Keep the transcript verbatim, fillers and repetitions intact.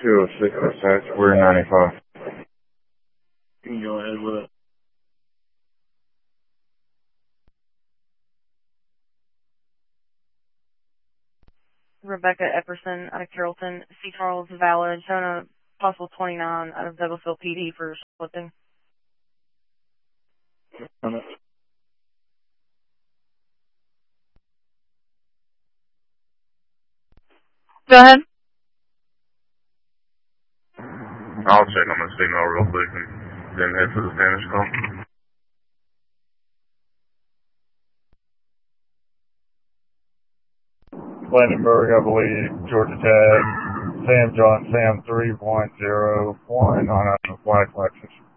two oh six outside Square ninety-five. You can go ahead with it. Rebecca Epperson out of Carrollton, C. Charles Valid, showing a possible twenty-nine out of Douglasville P D for shoplifting. Go ahead. I'll check on the signal real quick and then head to the Spanish call. Blandenburg, I believe, Georgia Tag, Sam John Sam three point zero one on a black Lexus.